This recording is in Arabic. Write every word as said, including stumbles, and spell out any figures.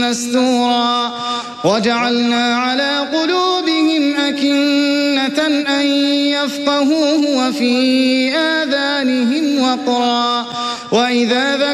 مستورا وجعلنا على قلوبهم أكنة أن يفقهوه وفي آذانهم وقرا وإذا